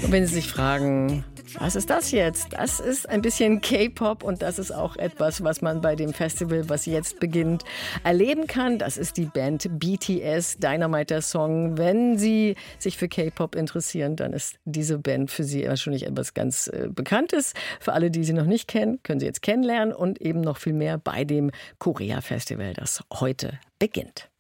Und wenn Sie sich fragen, was ist das jetzt? Das ist ein bisschen K-Pop und das ist auch etwas, was man bei dem Festival, was jetzt beginnt, erleben kann. Das ist die Band BTS, Dynamite der Song. Wenn Sie sich für K-Pop interessieren, dann ist diese Band für Sie wahrscheinlich etwas ganz Bekanntes. Für alle, die sie noch nicht kennen, können Sie jetzt kennenlernen und eben noch viel mehr bei dem Korea-Festival, das heute beginnt.